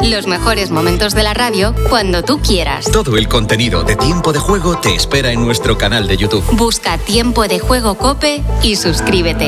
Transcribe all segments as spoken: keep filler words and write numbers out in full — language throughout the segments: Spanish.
Los mejores momentos de la radio cuando tú quieras. Todo el contenido de Tiempo de Juego te espera en nuestro canal de YouTube. Busca Tiempo de Juego COPE y suscríbete.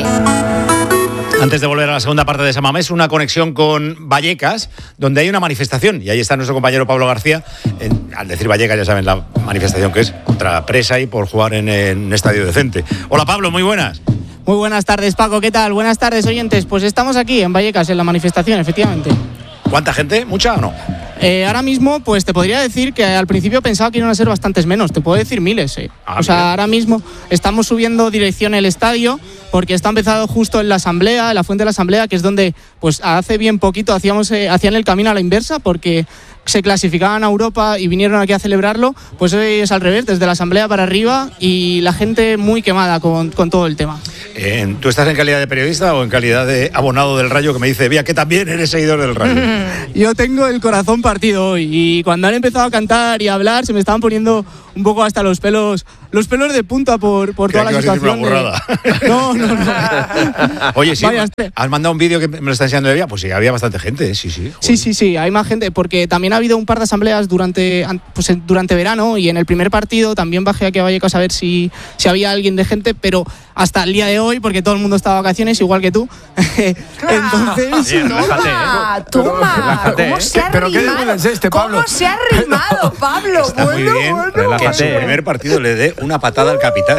Antes de volver a la segunda parte de Samamés, una conexión con Vallecas, donde hay una manifestación. Y ahí está nuestro compañero Pablo García. En, al decir Vallecas, ya saben la manifestación que es contra Presa y por jugar en, en un estadio decente. Hola Pablo, muy buenas. Muy buenas tardes, Paco, ¿qué tal? Buenas tardes, oyentes. Pues estamos aquí en Vallecas, en la manifestación, efectivamente. ¿Cuánta gente? ¿Mucha o no? Eh, ahora mismo, pues te podría decir que al principio pensaba que iban a ser bastantes menos. Te puedo decir miles, eh. Ah, o sea, mira. ahora mismo estamos subiendo dirección el estadio porque está empezado justo en la asamblea, en la fuente de la asamblea, que es donde, pues hace bien poquito hacíamos, eh, hacían el camino a la inversa porque se clasificaban a Europa y vinieron aquí a celebrarlo. Pues hoy es al revés, desde la asamblea para arriba y la gente muy quemada con, con todo el tema. Eh, ¿Tú estás en calidad de periodista o en calidad de abonado del Rayo que me dice, vea que también eres seguidor del Rayo? Yo tengo el corazón partido hoy y cuando han empezado a cantar y a hablar se me estaban poniendo un poco hasta los pelos los pelos de punta por, por toda la situación. Una borrada. De... No, no, no. Oye, sí, Vaya, has mandado un vídeo que me lo está enseñando Evia, pues sí, había bastante gente, sí, sí. Joder. Sí, sí, sí, hay más gente porque también ha habido un par de asambleas durante, pues, durante verano y en el primer partido también bajé aquí a Vallecas a ver si, si había alguien de gente, pero hasta el día de hoy, porque todo el mundo está de vacaciones, igual que tú. Entonces, Oye, toma, toma. ¿Cómo se ha ¿Pero rimado? qué nivel es este, Pablo? ¿Cómo se ha rimado, Pablo? Está muy Bueno, bien bueno. que en su primer partido le dé una patada al capitán.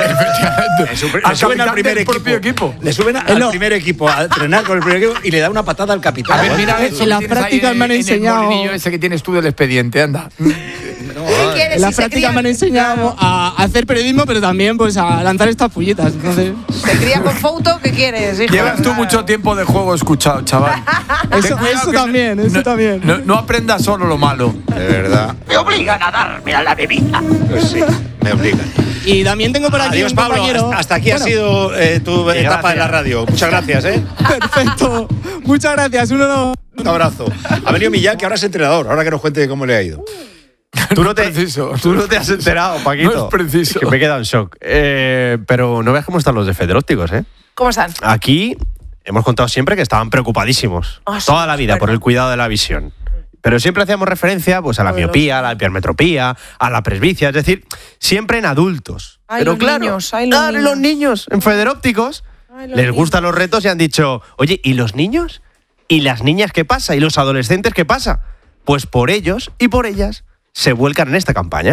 Le suben Al al capitán primer del equipo. propio equipo. Le suben al No. primer equipo a entrenar con el primer equipo y le da una patada al capitán. A ver, mira Eso. eso. En las que tienes prácticas ahí me han en enseñado- el molinillo ese que tienes tú del expediente, anda. ¿Qué quieres? en la Si se práctica cría- me han enseñado a hacer periodismo, pero también pues a lanzar estas pullitas. Entonces, Se cría con foto, ¿qué quieres, hijo? Llevas tú mucho tiempo de juego escuchado, chaval. Ten eso, cuidado eso que también, no- eso no- también. No, no aprendas solo lo malo. De verdad. Me obligan a darme a la bebida. Pues sí, me obligan. Y también tengo por aquí Adiós, un Pablo. compañero. Hasta, hasta aquí Bueno, ha sido eh, tu etapa gracias. en la radio. Muchas gracias, ¿eh? Perfecto. Muchas gracias. Un honor. Un abrazo. Ha venido Millán, que ahora es entrenador. Ahora que nos cuente cómo le ha ido. Tú no, te, preciso. tú no te has enterado, Paquito. No es preciso. Que me he quedado en shock. Eh, pero no veas cómo están los de Federópticos, ¿eh? ¿Cómo están? Aquí hemos contado siempre que estaban preocupadísimos. Ah, sí, toda la vida por verdad. el cuidado de la visión. Pero siempre hacíamos referencia pues, a la Ay, Dios. miopía, a la hipermetropía, a la presbicia, es decir, siempre en adultos. Ay, Pero los claro, niños, ay, los ah, niños. los niños en Federópticos Ay, los les niños. gustan los retos y han dicho, oye, ¿y los niños? ¿Y las niñas qué pasa? ¿Y los adolescentes qué pasa? Pues por ellos y por ellas se vuelcan en esta campaña.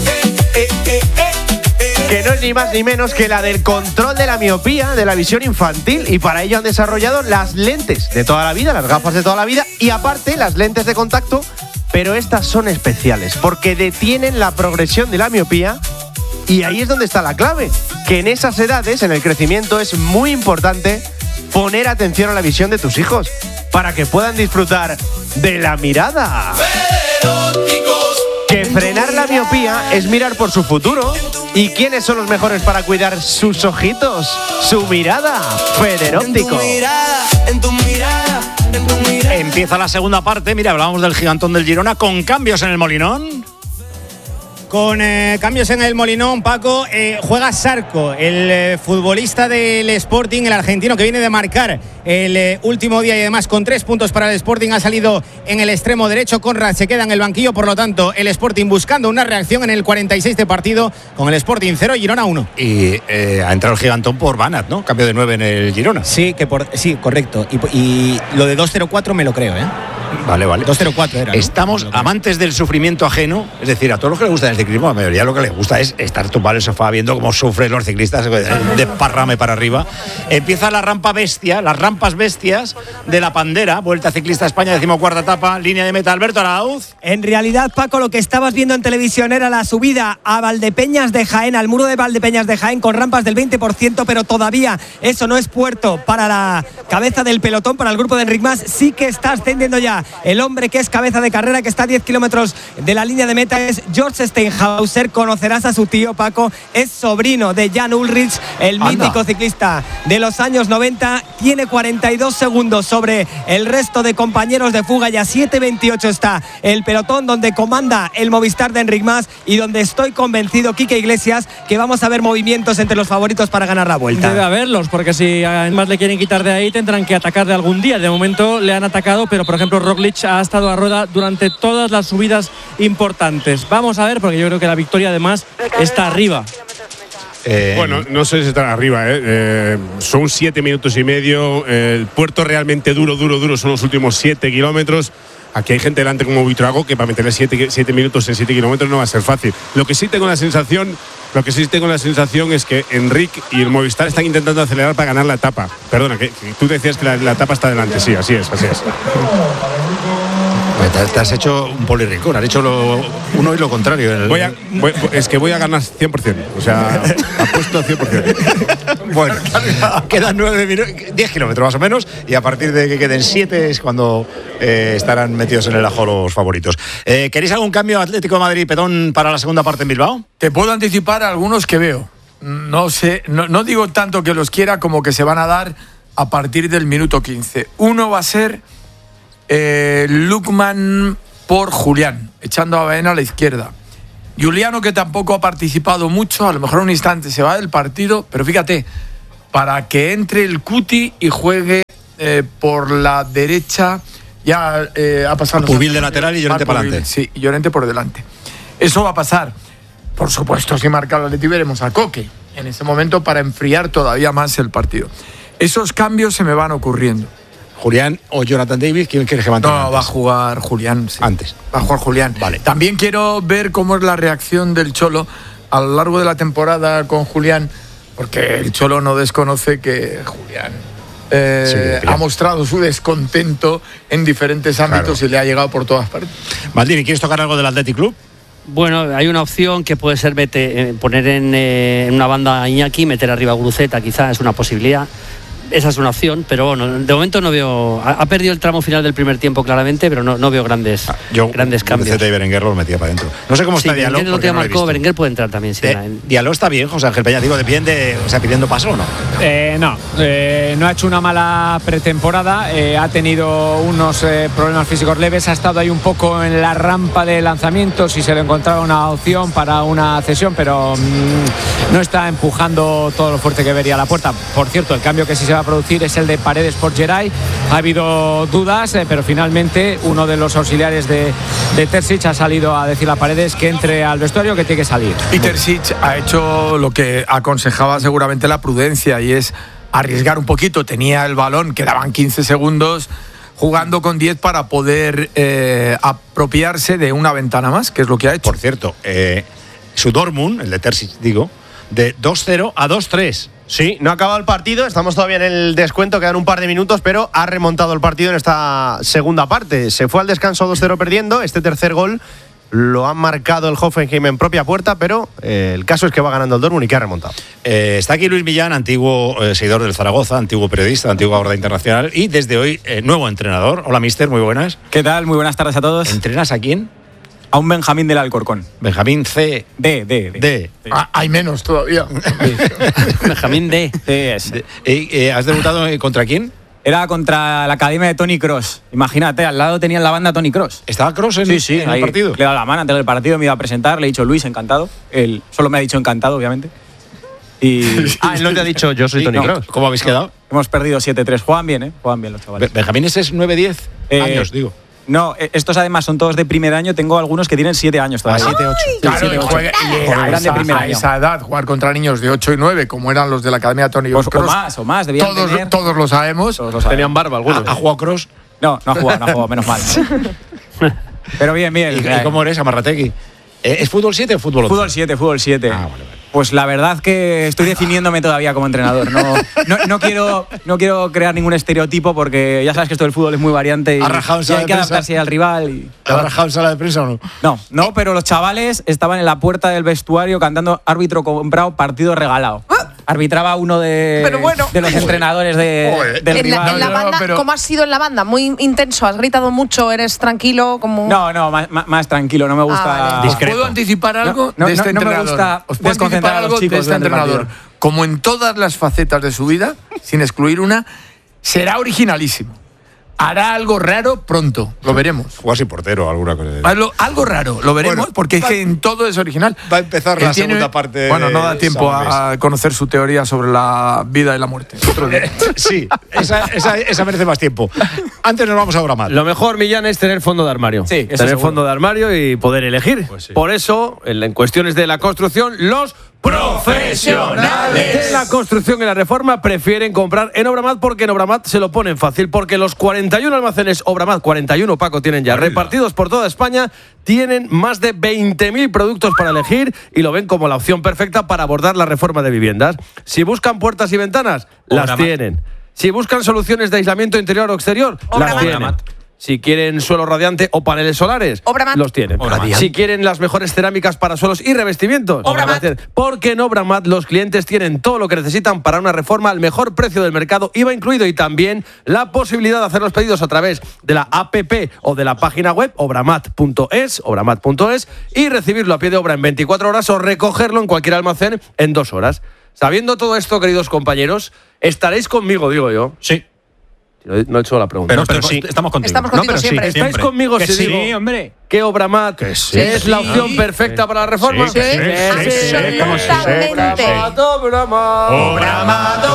Que no es ni más ni menos que la del control de la miopía, de la visión infantil, y para ello han desarrollado las lentes de toda la vida, las gafas de toda la vida, y aparte las lentes de contacto, pero estas son especiales, porque detienen la progresión de la miopía, y ahí es donde está la clave, que en esas edades, en el crecimiento, es muy importante poner atención a la visión de tus hijos, para que puedan disfrutar de la mirada. Que frenar la miopía es mirar por su futuro. ¿Y quiénes son los mejores para cuidar sus ojitos? Su mirada. Federóptico. Empieza la segunda parte. Mira, hablábamos del gigantón del Girona con cambios en el Molinón. Con eh, cambios en el Molinón, Paco, eh, juega Sarco, el eh, futbolista del Sporting, el argentino que viene de marcar el eh, último día y además con tres puntos para el Sporting ha salido en el extremo derecho. Conrad se queda en el banquillo, por lo tanto el Sporting buscando una reacción en el cuarenta y seis de partido con el Sporting cero, Girona uno. Y eh, ha entrado el gigantón por Banat, ¿no? Cambio de nueve en el Girona. Sí, que por, sí, correcto. Y, y lo de dos cero cuatro me lo creo, ¿eh? Vale, vale. dos cero cuatro era, ¿no? Estamos amantes del sufrimiento ajeno, es decir, a todos los que les gusta el ciclismo, a la mayoría lo que les gusta es estar tumbado en el sofá viendo cómo sufren los ciclistas de parrame para arriba. Empieza la rampa bestia, las rampas bestias de la Pandera, Vuelta Ciclista España, decimocuarta etapa, línea de meta, Alberto Arauz. En realidad, Paco, lo que estabas viendo en televisión era la subida a Valdepeñas de Jaén, al muro de Valdepeñas de Jaén, con rampas del veinte por ciento, pero todavía eso no es puerto para la cabeza del pelotón, para el grupo de Enric Mas. Sí que está ascendiendo ya el hombre que es cabeza de carrera, que está a diez kilómetros de la línea de meta, es George Steinhauser. Conocerás a su tío, Paco, es sobrino de Jan Ullrich, el Anda. mítico ciclista de los años noventa, tiene cuarenta cuarenta y dos segundos sobre el resto de compañeros de fuga y a siete veintiocho está el pelotón donde comanda el Movistar de Enric Mas y donde estoy convencido, Quique Iglesias, que vamos a ver movimientos entre los favoritos para ganar la vuelta. Debe haberlos, porque si además le quieren quitar de ahí tendrán que atacar de algún día. De momento le han atacado, pero por ejemplo Roglic ha estado a rueda durante todas las subidas importantes. Vamos a ver, porque yo creo que la victoria además está arriba. Eh, bueno, no sé si están arriba, ¿eh? Eh, son siete minutos y medio. Eh, el puerto realmente duro, duro, duro son los últimos siete kilómetros. Aquí hay gente delante como Buitrago que para meterle siete, siete minutos en siete kilómetros no va a ser fácil. Lo que sí tengo la sensación, lo que sí tengo la sensación es que Enric y el Movistar están intentando acelerar para ganar la etapa. Perdona, que, que tú decías que la, la etapa está delante, sí, así es, así es. Te, te has hecho un polirrincón, has hecho lo uno y lo contrario. El... Voy a, voy, es que voy a ganar cien por ciento. O sea, apuesto cien por ciento. Bueno, quedan nueve minutos, diez kilómetros más o menos, y a partir de que queden siete es cuando eh, estarán metidos en el ajo los favoritos. Eh, ¿Queréis algún cambio Atlético de Madrid-Petón para la segunda parte en Bilbao? Te puedo anticipar algunos que veo. No sé, no, no digo tanto que los quiera como que se van a dar a partir del minuto quince. Uno va a ser eh, Lukman por Julián, echando a Baena a la izquierda. Juliano, que tampoco ha participado mucho, a lo mejor un instante se va del partido, pero fíjate, para que entre el Cuti y juegue eh, por la derecha, ya eh, ha pasado... Pubil de lateral y Llorente para adelante. Sí, y Llorente por delante. Eso va a pasar. Por supuesto, si marca el Atleti veremos a Coque en ese momento para enfriar todavía más el partido. Esos cambios se me van ocurriendo. Julián o Jonathan Davis, ¿quién quieres que mantenga? No, antes? va a jugar Julián. Sí. Antes. Va a jugar Julián. Vale. También quiero ver cómo es la reacción del Cholo a lo largo de la temporada con Julián, porque el Cholo no desconoce que Julián eh, sí, ha mostrado su descontento en diferentes ámbitos, claro, y le ha llegado por todas partes. Maldini, ¿quieres tocar algo del Athletic Club? Bueno, hay una opción que puede ser mete, eh, poner en, eh, en una banda a Iñaki, meter arriba a Guruceta, quizás es una posibilidad. Esa es una opción, pero bueno, de momento no veo. Ha, ha perdido el tramo final del primer tiempo claramente, pero no, no veo grandes, ah, yo, grandes cambios. Guruceta y Berenguer lo metía para adentro. No sé cómo está sí, Diallo. Berenguer lo que marcó, Berenguer puede entrar también. Sí, de, Diallo está bien, José Ángel Peña, digo, depende, o sea, pidiendo paso o no. Eh, no, eh, no ha hecho una mala pretemporada, eh, ha tenido unos eh, problemas físicos leves, ha estado ahí un poco en la rampa de lanzamiento, si se le encontraba una opción para una cesión, pero mmm, no está empujando todo lo fuerte que vería la puerta. Por cierto, el cambio que sí se va a producir es el de Paredes por Geray. Ha habido dudas, eh, pero finalmente uno de los auxiliares de, de Terzic ha salido a decir a Paredes que entre al vestuario, que tiene que salir. Y Terzic ha hecho lo que aconsejaba seguramente la prudencia, y es arriesgar un poquito. Tenía el balón, quedaban quince segundos, jugando con diez para poder eh, apropiarse de una ventana más, que es lo que ha hecho. Por cierto, eh, su Dortmund, el de Terzic, digo, de dos cero a dos tres. Sí, no ha acabado el partido, estamos todavía en el descuento, quedan un par de minutos, pero ha remontado el partido en esta segunda parte. Se fue al descanso dos cero perdiendo, este tercer gol lo ha marcado el Hoffenheim en propia puerta, pero eh, el caso es que va ganando el Dortmund y que ha remontado. Eh, está aquí Luis Millán, antiguo eh, seguidor del Zaragoza, antiguo periodista, antigua Horda Internacional y desde hoy eh, nuevo entrenador. Hola, mister, muy buenas. ¿Qué tal? Muy buenas tardes a todos. ¿Entrenas a quién? A un Benjamín del Alcorcón. Benjamín C. D, D, D. D. Ah, hay menos todavía. Benjamín D. D es. D. ¿Y, eh, ¿Has debutado contra quién? Era contra la academia de Tony Cross. Imagínate, al lado tenían la banda Tony Cross. ¿Estaba Cross en, sí, sí, en el partido? Le he dado la mano antes del partido, me iba a presentar, le he dicho Luis, encantado. Él solo me ha dicho encantado, obviamente. Y... ah, él no te ha dicho yo soy sí, Tony no. Cross. ¿Cómo habéis quedado? Hemos perdido siete tres. Juegan bien, ¿eh? Juegan bien los chavales. Benjamín, ese es nueve diez eh, años, digo. No, estos además son todos de primer año. Tengo algunos que tienen siete años todavía. Ah, siete, ocho. Claro, siete, ocho. Juega, y a, esa, de primer año. A esa edad, jugar contra niños de ocho y nueve, como eran los de la Academia Tony pues, Cross. O más, o más. Debían todos, tener... todos lo sabemos. Todos lo sabemos. Tenían barba algunos. ¿Ha, ¿Ha jugado Cross? No, no ha jugado, no ha jugado, menos mal. Pero bien, bien. ¿Y, ¿y cómo eres, Amarrategui? ¿Es fútbol siete o fútbol ocho? Fútbol siete, fútbol siete. Ah, vale, vale. Pues la verdad que estoy definiéndome todavía como entrenador. No, no, no, quiero, no quiero crear ningún estereotipo porque ya sabes que esto del fútbol es muy variante y, ¿Ha rajado en y sala hay que adaptarse al rival. Y... ¿Ha rajado en sala de prensa o no? No, no, pero los chavales estaban en la puerta del vestuario cantando árbitro comprado, partido regalado. Arbitraba uno de, bueno, de los entrenadores de, del en rival. La, en la banda, no, pero... ¿Cómo has sido en la banda? ¿Muy intenso? ¿Has gritado mucho? ¿Eres tranquilo? Como... No, no, más, más tranquilo. No me gusta... Ah, vale. ¿Os puedo anticipar algo no, no, de este no, entrenador? No me gusta ¿Os puedo anticipar algo de este entrenador? Como en todas las facetas de su vida, sin excluir una, será originalísimo. Hará algo raro pronto, lo veremos. Juega sin portero, alguna cosa. Algo, algo raro, lo veremos, Bueno, porque es que en todo es original. Va a empezar Él la tiene- segunda parte. Bueno, no da de tiempo San a conocer su teoría sobre la vida y la muerte. Otro día. Sí, esa, esa, esa merece más tiempo. Antes nos vamos a Obramat. Lo mejor, Millán, es tener fondo de armario. Sí, eso tener seguro. fondo de armario y poder elegir. Por eso, en, en cuestiones de la construcción, los profesionales de la construcción y la reforma prefieren comprar en Obramat, porque en Obramat se lo ponen fácil, porque los cuarenta y uno almacenes Obramat, cuarenta y uno, Paco, tienen ya repartidos por toda España, tienen más de veinte mil productos para elegir y lo ven como la opción perfecta para abordar la reforma de viviendas. Si buscan puertas y ventanas, las Obramat. tienen. Si buscan soluciones de aislamiento interior o exterior, las Obramat. tienen. Si quieren suelo radiante o paneles solares, Obramat. los tienen. Obramat. Si quieren las mejores cerámicas para suelos y revestimientos, Obramat. las tienen. Porque en Obramat los clientes tienen todo lo que necesitan para una reforma al mejor precio del mercado, I V A incluido, y también la posibilidad de hacer los pedidos a través de la app o de la página web obramat punto es, obramat punto es, y recibirlo a pie de obra en veinticuatro horas o recogerlo en cualquier almacén en dos horas. Sabiendo todo esto, queridos compañeros, estaréis conmigo, digo yo. Sí. No he no he hecho la pregunta. Pero, pero sí, estamos contigo. Estamos contigo pero sí, siempre. ¿Estáis siempre. conmigo Que si sí, digo hombre. que Obramat sí, es sí. la opción perfecta para la reforma? Sí, sí, sí, sí, sí, ¿cómo sí? Absolutamente. Obramat, Obramat. Obramat,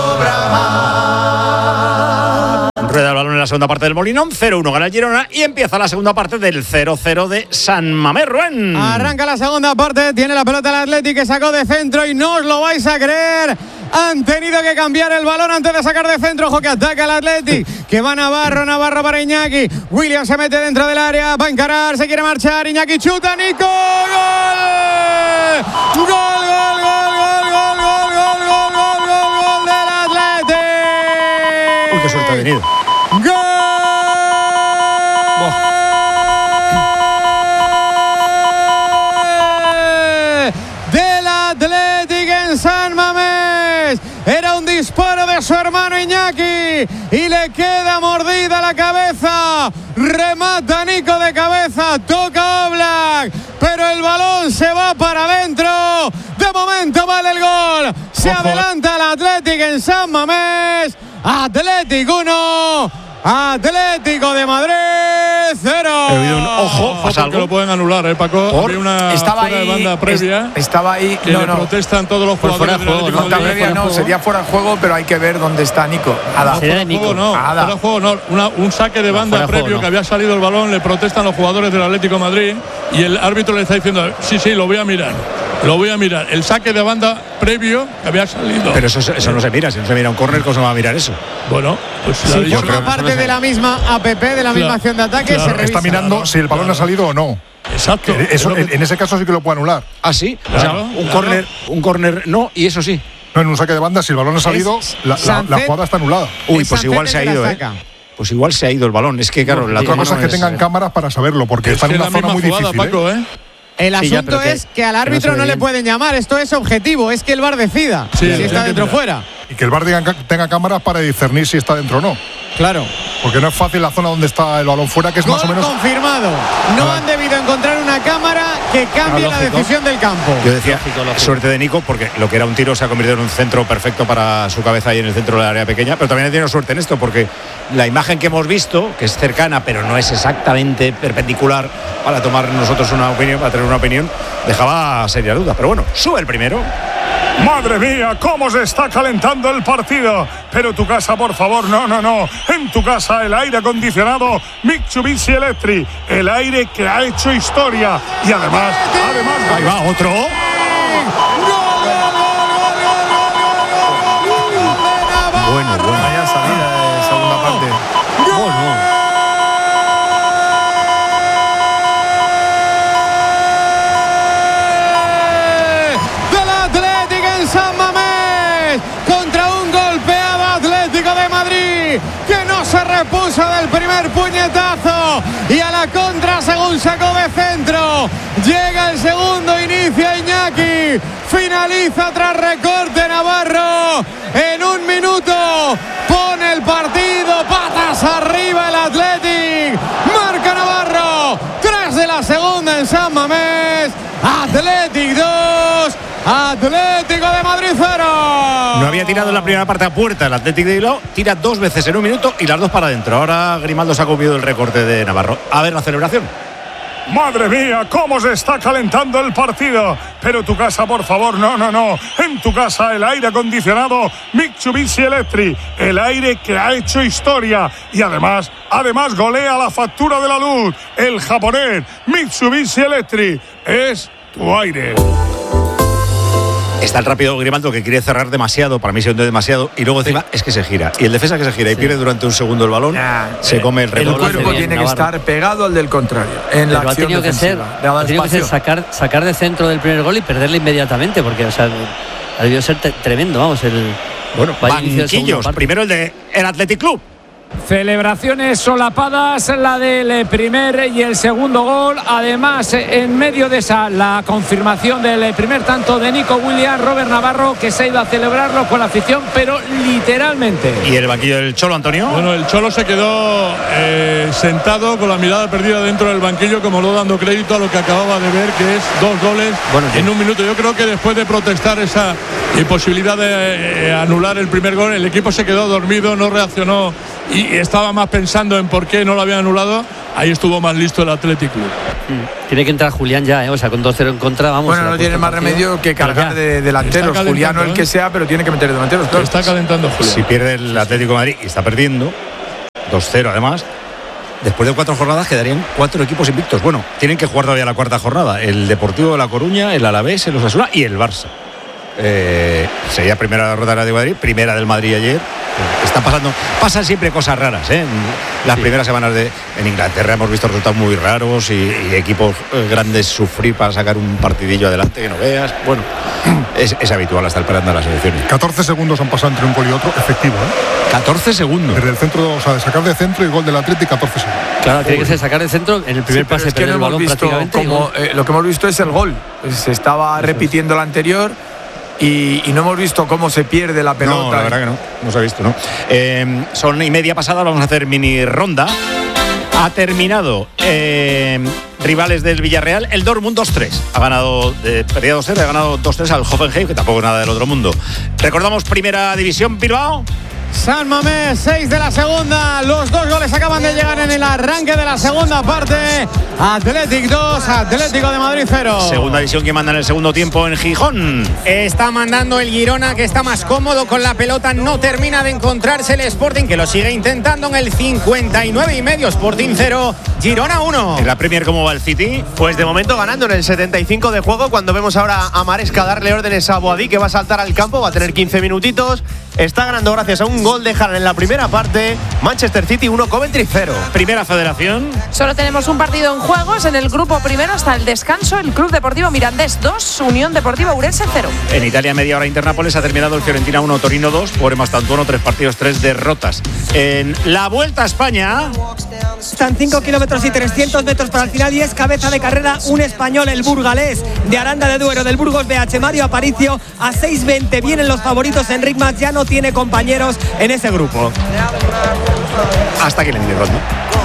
Obramat. Rueda el balón en la segunda parte del Molinón, cero uno gana el Girona y empieza la segunda parte del cero cero de San Mamés. Rubén. Arranca la segunda parte, tiene la pelota el Athletic que sacó de centro y no os lo vais a creer. Han tenido que cambiar el balón antes de sacar de centro. Ojo que ataca el Athletic, que va Navarro, Navarro para Iñaki. Williams se mete dentro del área, va a encarar, se quiere marchar. Iñaki chuta, Nico, gol. Gol, gol, gol, gol, gol, gol, gol, gol, gol, gol, gol del Athletic. Uy, qué suerte ha venido. Del Athletic en San Mamés. Era un disparo de su hermano Iñaki y le queda mordida la cabeza. Remata Nico de cabeza, toca Oblak, pero el balón se va para adentro. De momento vale el gol. Se Ojo. adelanta el Athletic en San Mamés. Athletic uno, Atlético de Madrid cero. He oído un ojo, pasa Porque algo. lo pueden anular, ¿eh, Paco? ¿Por? Había una Estaba fuera de ahí, banda previa es- estaba ahí, que no, le no. protestan todos los Pues jugadores fuera de del juego, Atlético Falta de Madrid. previa no, sería fuera de juego, pero hay que ver dónde está Nico. Ada. No, fuera de juego no, Nada. fuera de juego no. Una- un saque de banda fuera de previo juego no. que había salido el balón, le protestan los jugadores del Atlético de Madrid y el árbitro le está diciendo, sí, sí, lo voy a mirar, lo voy a mirar. El saque de banda previo que había salido. Pero eso, eso no se mira, si no se mira un córner, ¿cómo se va a mirar eso? Bueno, pues Si la ha dicho- forma parte de la misma A P P, de la misma Claro, acción de ataque, claro. se revisa. Está mirando si el balón ha salido o no. Exacto. Eh, Eso, Es lo que- en, en ese caso sí que lo puede anular. Ah, sí. O sea, Claro, un claro. córner, un córner no, y eso sí. No, en un saque de banda, si el balón ha salido, la, la- la Sánchez. jugada está anulada. Uy, Es pues igual Sánchez se ha el que ido, la ¿eh? saca. Pues igual se ha ido el balón. Es que, claro, la Otra toma cosa no es que es- tengan cámaras para saberlo, porque Es está que en es una la zona misma muy jugada, difícil. Paco, ¿eh? ¿eh? El Sí, ya, asunto pero que- es que al que no árbitro se no, ve le bien. pueden llamar. Esto es objetivo, es que el V A R decida Sí, si sí, está sí, dentro o sí. fuera. Y que el V A R tenga, tenga cámaras para discernir si está dentro o no. Claro. Porque no es fácil la zona donde está el balón fuera, que es más o Gol menos. confirmado. No Ah. han debido encontrar una cámara que cambie Ah, la lógico. decisión del campo. Yo decía, suerte de Nico, porque lo que era un tiro se ha convertido en un centro perfecto para su cabeza ahí en el centro del área pequeña, pero también ha tenido suerte en esto, porque la imagen que hemos visto, que es cercana, pero no es exactamente perpendicular para tomar nosotros una opinión, para tener una opinión, dejaba serias dudas. Pero bueno, sube el primero. Madre mía, cómo se está calentando el partido. Pero tu casa, por favor, no, no, no. En tu casa el aire acondicionado Mitsubishi Electric. El aire que ha hecho historia. Y además, además... Ahí va, otro. Bueno, bueno. Vaya salida de segunda parte. Del Atlético en San Mamés contra un golpeado Atlético de Madrid que no se repuso del primer puñetazo y a la contra según sacó de centro. Llega el segundo, inicia Iñaki, finaliza tras recorte Navarro. En un minuto pone el partido patas arriba el Athletic. Marca Navarro, tres de la segunda en San Mamés. Athletic dos, Atlético de Madrid cero. No había tirado en la primera parte a puerta el Atlético de Bilbao, tira dos veces en un minuto y las dos para adentro. Ahora Grimaldo se ha comido el recorte de Navarro. A ver la celebración. Madre mía, cómo se está calentando el partido. Pero tu casa, por favor, no, no, no. En tu casa el aire acondicionado Mitsubishi Electric. El aire que ha hecho historia. Y además, además golea la factura de la luz. El japonés Mitsubishi Electric es tu aire. Está el rápido Grimaldo que quiere cerrar demasiado, para mí se hunde demasiado, y luego encima sí. es que se gira. Y el defensa que se gira y sí. pierde durante un segundo el balón, nah, se eh, come el rebote. El cuerpo tiene bien, que Navarro. estar pegado al del contrario. En Pero la acción ha tenido que ser, ha tenido que ser sacar, sacar de centro del primer gol y perderle inmediatamente, porque o sea, ha debido ser te, tremendo, vamos, el bueno, banquillos, primero el de el Athletic Club. Celebraciones solapadas, la del primer y el segundo gol. Además, en medio de esa, la confirmación del primer tanto de Nico Williams, Robert Navarro, que se ha ido a celebrarlo con la afición, pero literalmente. ¿Y el banquillo del Cholo, Antonio? Bueno, el Cholo se quedó eh, sentado con la mirada perdida dentro del banquillo, como no dando crédito a lo que acababa de ver, que es dos goles bueno, en un minuto. Yo creo que después de protestar esa imposibilidad de eh, anular el primer gol, el equipo se quedó dormido, no reaccionó y estaba más pensando en por qué no lo habían anulado. Ahí estuvo más listo el Athletic Club. Mm. Tiene que entrar Julián ya, ¿eh? O sea, con dos cero en contra, vamos. Bueno, no tiene más remedio que cargar de delanteros. Julián o el que sea, pero tiene que meter delanteros. Claro. Está calentando Julián. Si pierde el Atlético de Madrid y está perdiendo, dos cero además, después de cuatro jornadas quedarían cuatro equipos invictos. Bueno, tienen que jugar todavía la cuarta jornada. El Deportivo de La Coruña, el Alavés, el Osasuna y el Barça. Eh, sería primera derrota del Atlético de Madrid, primera del Madrid ayer. Están pasando, pasan siempre cosas raras, ¿eh? Las sí. primeras semanas de en Inglaterra hemos visto resultados muy raros y, y equipos grandes sufrir para sacar un partidillo adelante que no veas. Bueno, es, es habitual estar esperando a las elecciones. catorce segundos han pasado entre un gol y otro, efectivo, ¿eh? catorce segundos. Desde el centro, o sea, de sacar de centro y gol del Atlético, catorce segundos. Claro, tiene que ser sacar de centro en el primer sí, pase, es que no el balón visto como, eh, lo que hemos visto es el gol. Se estaba Eso repitiendo es. el anterior. Y, y no hemos visto cómo se pierde la pelota. No, la verdad que no, no se ha visto, ¿no? Eh, son y media pasada, vamos a hacer mini ronda. Ha terminado eh, rivales del Villarreal, el Dortmund dos tres. Ha ganado, eh, perdía dos cero, ha ganado dos tres al Hoffenheim, que tampoco es nada del otro mundo. Recordamos Primera División, Bilbao. San Mamés, seis de la segunda. Los dos goles acaban de llegar en el arranque de la segunda parte. Athletic dos, Atlético de Madrid cero. Segunda división que manda en el segundo tiempo en Gijón. Está mandando el Girona, que está más cómodo con la pelota. No termina de encontrarse el Sporting, que lo sigue intentando en el cincuenta y nueve y medio. Sporting cero, Girona uno. En la Premier, ¿cómo va el City? Pues de momento ganando en el setenta y cinco de juego. Cuando vemos ahora a Maresca darle órdenes a Boadí, que va a saltar al campo, va a tener quince minutitos. Está ganando gracias a un gol de Haaland en la primera parte. Manchester City uno, Coventry cero. Primera Federación. Solo tenemos un partido en juegos. En el grupo primero hasta el descanso, el Club Deportivo Mirandés dos, Unión Deportiva Urense cero. En Italia, media hora Internápolis, ha terminado el Fiorentina uno, Torino dos. Por Mastantuono, tres partidos, tres derrotas. En la Vuelta a España. Están cinco kilómetros y trescientos metros para el final y es cabeza de carrera un español, el burgalés de Aranda de Duero, del Burgos B H, Mario Aparicio. A seis veinte vienen los favoritos. Enric Mas ya no tiene compañeros en ese grupo. Hasta que le entiendo, ¿no?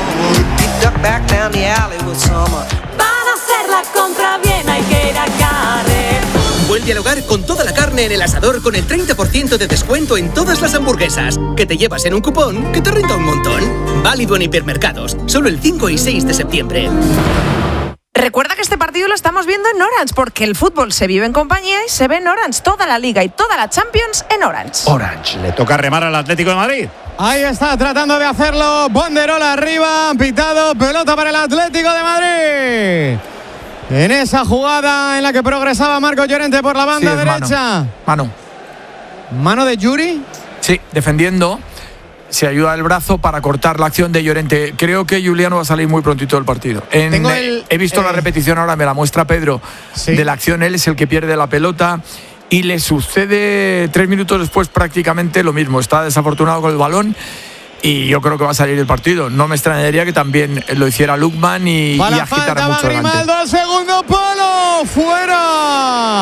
Para hacer la compra bien hay que ir a Carrer. Vuelve al hogar con toda la carne en el asador con el treinta por ciento de descuento en todas las hamburguesas. Que te llevas en un cupón que te renta un montón. Válido en hipermercados, solo el cinco y seis de septiembre. Recuerda que este partido lo estamos viendo en Orange, porque el fútbol se vive en compañía y se ve en Orange. Toda la Liga y toda la Champions en Orange. Orange. Le toca remar al Atlético de Madrid. Ahí está tratando de hacerlo. Bonderola arriba, pitado, pelota para el Atlético de Madrid. En esa jugada en la que progresaba Marcos Llorente por la banda sí, derecha. Mano. mano. ¿Mano de Yuri? Sí, defendiendo. Se ayuda el brazo para cortar la acción de Llorente. Creo que Juliano va a salir muy prontito del partido. En, Tengo el, he visto eh, la repetición ahora, me la muestra Pedro, sí. de la acción. Él es el que pierde la pelota y le sucede tres minutos después prácticamente lo mismo. Está desafortunado con el balón y yo creo que va a salir del partido. No me extrañaría que también lo hiciera Lukman y, y agitara mucho delante. Grimaldo al segundo palo, fuera.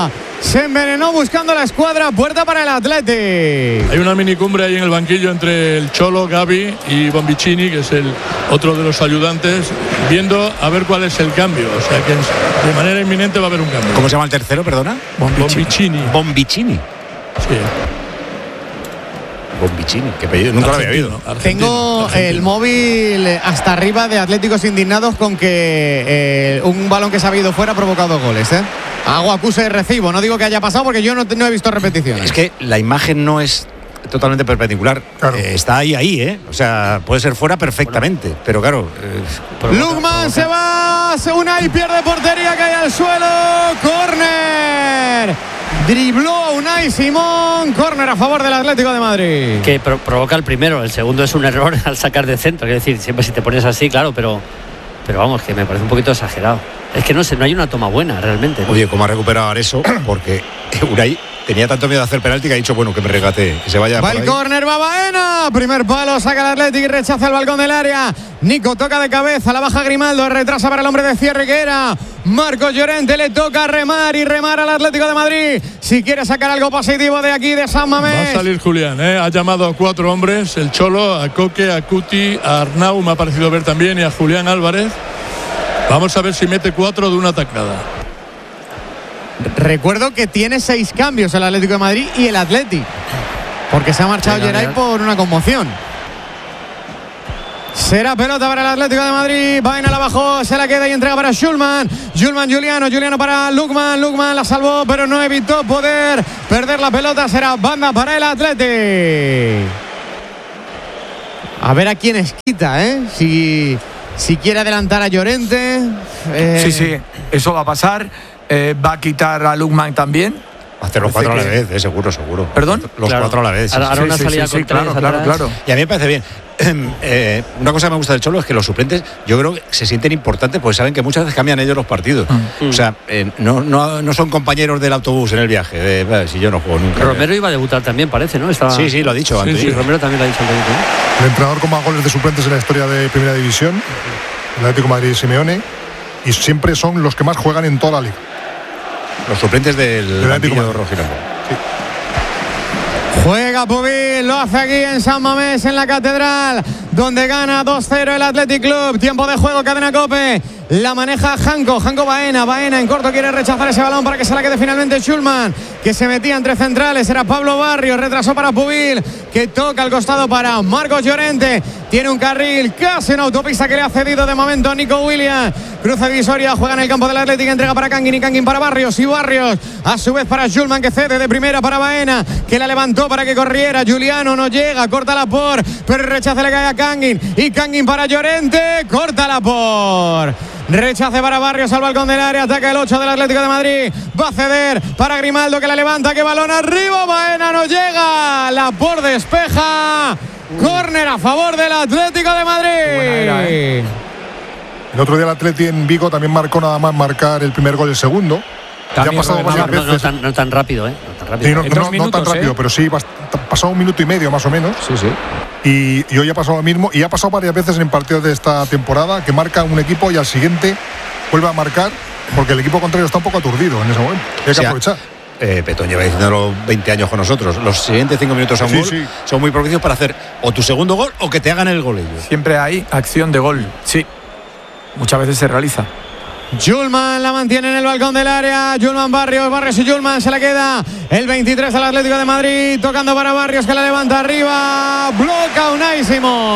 se envenenó buscando la escuadra, puerta para el Athletic. Hay una minicumbre ahí en el banquillo entre el Cholo, Gavi y Bombicini, que es el otro de los ayudantes, viendo a ver cuál es el cambio. O sea que de manera inminente va a haber un cambio. ¿Cómo se llama el tercero, perdona? Bombicini. Bombicini. Sí. Bombicini, que apellido, nunca lo había oído. Tengo argentino. El móvil hasta arriba de Atléticos indignados con que eh, un balón que se ha habido fuera ha provocado goles. ¿eh? Hago acuse de recibo, no digo que haya pasado porque yo no, no he visto repeticiones. Es que la imagen no es totalmente perpendicular. Claro. Eh, está ahí, ahí, ¿eh? O sea, puede ser fuera perfectamente, bueno. pero claro. Eh, Lukman se va, se une y pierde portería, cae al suelo. ¡Córner! Dribló Unai Simón, córner a favor del Atlético de Madrid. Que pro provoca el primero, el segundo es un error al sacar de centro. Es decir, siempre si te pones así, claro, pero, pero vamos, que me parece un poquito exagerado. Es que no sé, no hay una toma buena realmente, ¿no? Oye, ¿cómo ha recuperado eso? Porque Unai tenía tanto miedo de hacer penalti que ha dicho, bueno, que me regate, que se vaya. Va el córner, va Baena. Primer palo, saca el Atlético y rechaza el balcón del área. Nico toca de cabeza, la baja Grimaldo, retrasa para el hombre de cierre que era Marcos Llorente. Le toca remar y remar al Atlético de Madrid. Si quiere sacar algo positivo de aquí, de San Mamés. Va a salir Julián, ¿eh? Ha llamado a cuatro hombres, el Cholo, a Coque, a Cuti, a Arnau, me ha parecido ver también, y a Julián Álvarez. Vamos a ver si mete cuatro de una taclada. Recuerdo que tiene seis cambios el Atlético de Madrid y el Atlético, porque se ha marchado Geray por una conmoción. Será pelota para el Atlético de Madrid. Baena la bajó, se la queda y entrega para Schulman. Schulman, Juliano, Juliano para Lukman. Lukman la salvó, pero no evitó poder perder la pelota. Será banda para el Atlético. A ver a quién es quita, ¿eh? Si, si quiere adelantar a Llorente. Eh... Sí, sí, eso va a pasar. Eh, va a quitar a Lukman también. Hacer los cuatro a la vez, eh, seguro, seguro. ¿Perdón? Los claro. cuatro a la vez. Sí, ahora sí, una sí, salida sí, con sí, tres claro, claro, claro. Y a mí me parece bien. Eh, una cosa que me gusta del Cholo es que los suplentes, yo creo que se sienten importantes porque saben que muchas veces cambian ellos los partidos. Mm. O sea, eh, no, no, no son compañeros del autobús en el viaje. De, eh, si yo no juego nunca. Romero iba a debutar también, parece, ¿no? Estaba... Sí, sí, lo ha dicho sí, antes. Sí, Romero también lo ha dicho antes. ¿no? El entrenador con más goles de suplentes en la historia de Primera División, el Atlético de Madrid, Simeone, y siempre son los que más juegan en toda la liga. Los suplentes del banquillo rojiblanco. Sí. Juega Pubil, lo hace aquí en San Mamés, en la Catedral, donde gana dos cero el Athletic Club. Tiempo de juego, cadena COPE. La maneja Janko, Janko Baena, Baena en corto quiere rechazar ese balón para que se la quede finalmente Schulman, que se metía entre centrales, era Pablo Barrios, retrasó para Pubil, que toca al costado para Marcos Llorente, tiene un carril, casi una autopista que le ha cedido de momento Nico Williams, cruza divisoria, juega en el campo del Atlético, entrega para Kangin y Kangin para Barrios y Barrios, a su vez para Schulman que cede de primera para Baena, que la levantó para que corriera, Juliano no llega, corta la por, pero el rechace le cae a Kangin y Kangin para Llorente, corta la por. Rechace para Barrios al balcón del área, ataca el ocho del Atlético de Madrid, va a ceder para Grimaldo que la levanta, que balón arriba, Baena no llega, la por despeja, córner a favor del Atlético de Madrid. Era, ¿eh? El otro día el Atleti en Vigo también marcó nada más marcar el primer gol, el segundo. Ya ha pasado no, varias no, veces. No, no, tan, no tan rápido, ¿eh? No tan rápido, sí, no, ¿eh? no, minutos, no tan rápido, ¿eh? Pero sí, pasado un minuto y medio más o menos. Sí, sí. Y, y hoy ha pasado lo mismo. Y ha pasado varias veces en partidos de esta temporada que marca un equipo y al siguiente vuelve a marcar porque el equipo contrario está un poco aturdido en ese momento. Y hay que o sea, aprovechar. Eh, Petón lleva diciéndolo veinte años con nosotros. Los siguientes cinco minutos a un sí, gol sí. son muy propicios para hacer o tu segundo gol o que te hagan el gol ellos. Siempre hay acción de gol. Sí. Muchas veces se realiza. Schulman la mantiene en el balcón del área. Schulman, Barrios, Barrios y Schulman se la queda. El veintitrés del Atlético de Madrid. Tocando para Barrios que la levanta arriba. Bloca Unai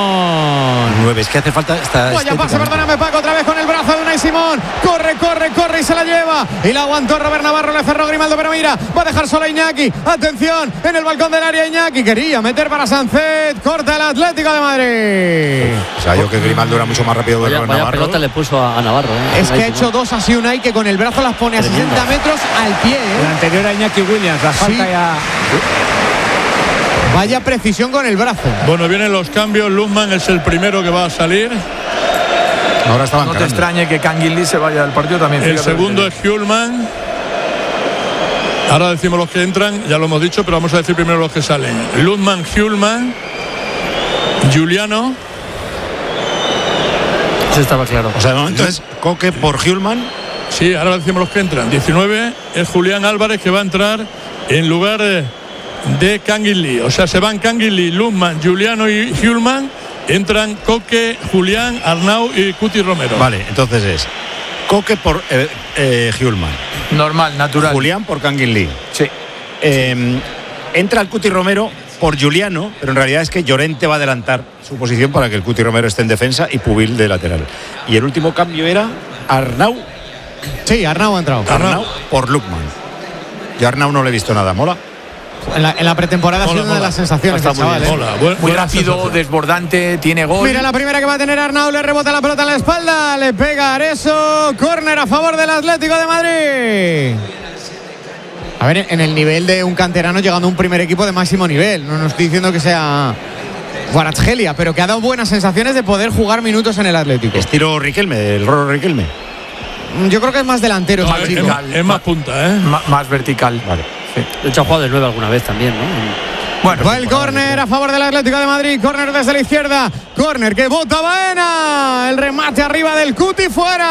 Simón. nueve, es que hace falta esta. Vaya pase, perdóname Paco, otra vez con el brazo de Unai Simón. Corre, corre, corre y se la lleva. Y la aguantó Robert Navarro, le cerró Grimaldo, pero mira, va a dejar sola a Iñaki. Atención, en el balcón del área Iñaki. Quería meter para Sancet. Corta el Atlético de Madrid. O sea, yo que Grimaldo era mucho más rápido que vaya, Robert vaya Navarro. pelota le puso a, a Navarro. ¿eh? Es que ha hecho dos así Unai que con el brazo las pone a sesenta metros al pie. ¿eh? El anterior a Iñaki Williams, la falta sí. ya. Vaya precisión con el brazo. Bueno, vienen los cambios. Lukman es el primero que va a salir. Ahora estaban No cargando. te extrañe que Kangin Lee se vaya del partido también. El segundo es Schulman. Ahora decimos los que entran, ya lo hemos dicho, pero vamos a decir primero los que salen. Lukman, Schulman, Juliano. Eso estaba claro. O sea, de momento es Coque por Schulman. Sí, ahora decimos los que entran. diecinueve es Julián Álvarez, que va a entrar en lugar de Kangin Lee. O sea, se van Kangin Lee, Lundman, Juliano y Hjulman. Entran Coque, Julián, Arnau y Cuti Romero. Vale, entonces es Coque por eh, eh, Hjulman. Normal, natural. Julián por Kangin Lee. Sí. Eh, entra el Cuti Romero por Juliano, pero en realidad es que Llorente va a adelantar su posición para que el Cuti Romero esté en defensa y Pubil de lateral. Y el último cambio era Arnau. Sí, Arnau ha entrado. Arnau por Lukman. Yo a Arnau no le he visto nada, mola. En la, en la pretemporada mola, ha sido mola. Una de las sensaciones del chaval, ¿eh? Mola, buen, muy rápido, sensación. Desbordante, tiene gol. Mira la primera que va a tener Arnau, le rebota la pelota en la espalda, le pega Areso, córner a favor del Atlético de Madrid. A ver, en el nivel de un canterano llegando a un primer equipo de máximo nivel, no nos estoy diciendo que sea Guarachgelia, pero que ha dado buenas sensaciones de poder jugar minutos en el Atlético. Estilo Riquelme, el Roro Riquelme. Yo creo que es más delantero. No, es, es, más, es más punta, ¿eh? M- más vertical. Vale. Sí. De hecho, ha jugado de nueve alguna vez también, ¿no? Bueno, va el córner a favor del Atlético de Madrid. Córner desde la izquierda. Córner que bota Baena. El remate arriba del Cuti,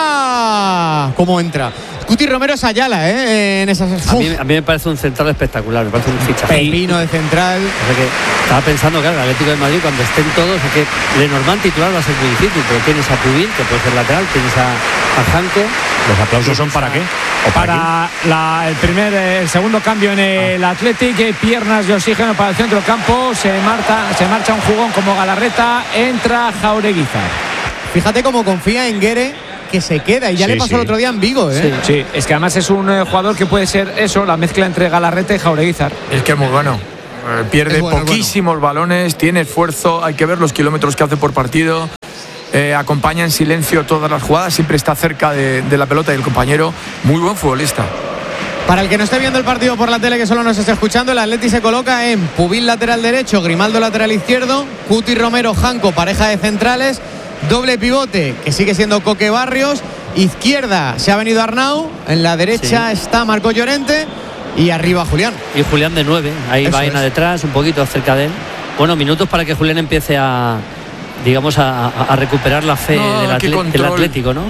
fuera. ¿Cómo entra? Cuti Romero es Ayala, ¿eh? En esas... a, mí, a mí me parece un central espectacular, me parece un fichaje. Pepino de central. O sea que estaba pensando, claro, el Atlético de Madrid, cuando estén todos, es que Lenormand titular va a ser muy difícil, pero tienes a Pubil, que puede ser lateral, tienes a, a Janko. ¿Los aplausos son para qué? ¿O para para la, el primer, el segundo cambio en el ah. Athletic, piernas de oxígeno para el centro del campo, se, marta, se marcha un jugón como Galarreta, entra Jaureguizar. Fíjate cómo confía en Guere, que se queda, y ya sí, le pasó sí. el otro día en Vigo, ¿eh? Sí, sí, es que además es un eh, jugador que puede ser eso, la mezcla entre Galarreta y Jaureguizar. Es que es muy bueno. Eh, pierde bueno, poquísimos bueno. balones, tiene esfuerzo, hay que ver los kilómetros que hace por partido. Eh, acompaña en silencio todas las jugadas, siempre está cerca de, de la pelota y el compañero. Muy buen futbolista. Para el que no esté viendo el partido por la tele, que solo nos esté escuchando, el Atleti se coloca en Pubil lateral derecho, Grimaldo lateral izquierdo, Cuti Romero, Janko, pareja de centrales, doble pivote, que sigue siendo Coque Barrios, izquierda se ha venido Arnau, en la derecha sí. está Marco Llorente y arriba Julián. Y Julián de nueve, ahí Baena detrás, un poquito cerca de él. Bueno, minutos para que Julián empiece a, digamos, a, a recuperar la fe no, del, atle del Atlético, ¿no?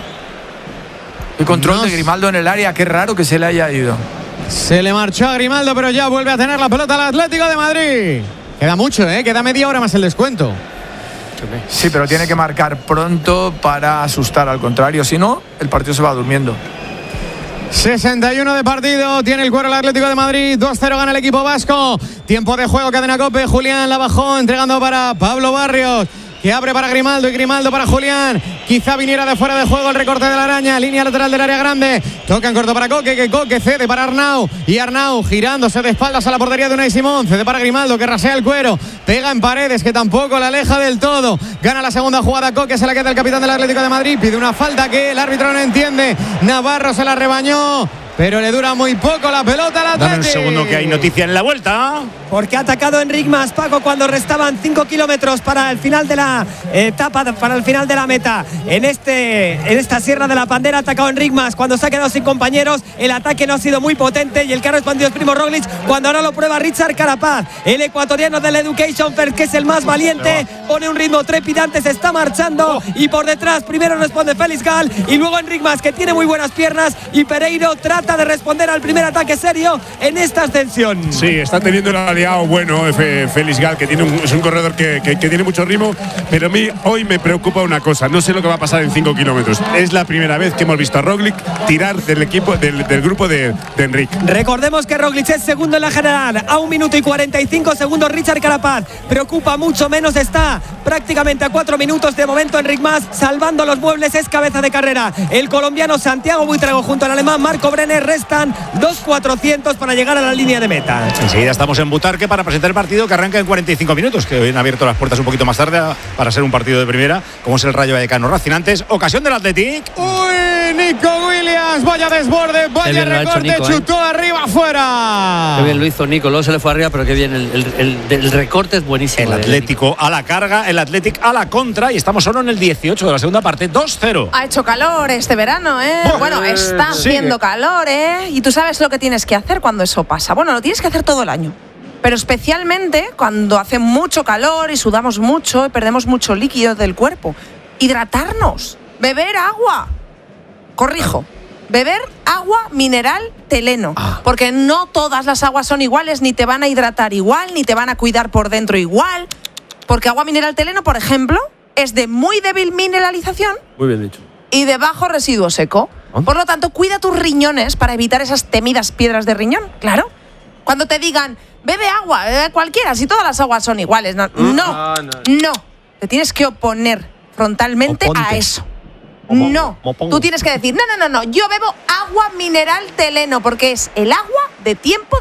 El control no. de Grimaldo en el área, qué raro que se le haya ido. Se le marchó a Grimaldo, pero ya vuelve a tener la pelota al Atlético de Madrid. Queda mucho, ¿eh? Queda media hora más el descuento. Sí, pero tiene que marcar pronto para asustar al contrario, si no, el partido se va durmiendo. sesenta y uno de partido, tiene el cuero el Atlético de Madrid, dos cero gana el equipo vasco. Tiempo de juego, cadena COPE, Julián la bajó, entregando para Pablo Barrios, que abre para Grimaldo y Grimaldo para Julián. Quizá viniera de fuera de juego el recorte de la araña, línea lateral del área grande. Toca en corto para Coque, que Coque cede para Arnau. Y Arnau girándose de espaldas a la portería de Unai Simón. Cede para Grimaldo, que rasea el cuero. Pega en Paredes, que tampoco la aleja del todo. Gana la segunda jugada Coque, se la queda el capitán del Atlético de Madrid. Pide una falta que el árbitro no entiende. Navarro se la rebañó, pero le dura muy poco la pelota al Atlético. Dame un segundo que hay noticia en la vuelta. Porque ha atacado Enric Mas, Paco, cuando restaban cinco kilómetros para el final de la etapa, para el final de la meta. En, este, en esta Sierra de la Pandera ha atacado Enric Mas cuando se ha quedado sin compañeros. El ataque no ha sido muy potente y el que ha respondido es Primo Roglic, cuando ahora lo prueba Richard Carapaz. El ecuatoriano del Education First, que es el más valiente, pone un ritmo trepidante, se está marchando y por detrás primero responde Félix Gal y luego Enric Mas, que tiene muy buenas piernas, y Pereiro trata de responder al primer ataque serio en esta ascensión. Sí, está teniendo el aliado bueno Félix Gal, que tiene un, es un corredor que, que, que tiene mucho ritmo, pero a mí hoy me preocupa una cosa, no sé lo que va a pasar en cinco kilómetros. Es la primera vez que hemos visto a Roglic tirar del equipo del, del grupo de, de Enric. Recordemos que Roglic es segundo en la general, a un minuto y cuarenta y cinco segundos Richard Carapaz. Preocupa mucho menos, está prácticamente a cuatro minutos de momento. Enric Mas salvando los muebles, es cabeza de carrera el colombiano Santiago Buitrago junto al alemán Marco Brenner. Restan dos cuatrocientos para llegar a la línea de meta. Enseguida estamos en Butarque para presentar el partido, que arranca en cuarenta y cinco minutos, que hoy han abierto las puertas un poquito más tarde para ser un partido de primera, como es el Rayo Vallecano Racing. Antes, ocasión del Athletic. Uy, Nico Williams, vaya desborde, vaya recorte, Nico, chutó ¿eh? arriba, afuera. Qué bien lo hizo Nico, luego se le fue arriba, pero qué bien, el, el, el, el recorte es buenísimo. El Atlético a la carga, el Athletic a la contra, y estamos solo en el dieciocho de la segunda parte, dos cero. Ha hecho calor este verano, ¿eh? Oh, bueno, está sigue. haciendo calor, ¿eh? Y tú sabes lo que tienes que hacer cuando eso pasa. Bueno, lo tienes que hacer todo el año, pero especialmente cuando hace mucho calor y sudamos mucho y perdemos mucho líquido del cuerpo. Hidratarnos, beber agua. Corrijo, beber agua mineral Teleno. Ah. Porque no todas las aguas son iguales, ni te van a hidratar igual, ni te van a cuidar por dentro igual. Porque agua mineral Teleno, por ejemplo, es de muy débil mineralización Muy bien dicho. y de bajo residuo seco. Por lo tanto, cuida tus riñones para evitar esas temidas piedras de riñón. Claro. Cuando te digan, bebe agua, bebe cualquiera, si todas las aguas son iguales. No, Mm. no, Ah, no. no. Te tienes que oponer frontalmente Oponte. a eso. No, me opongo. tú tienes que decir, no, no, no, no, yo bebo agua mineral Teleno porque es el agua de tiempo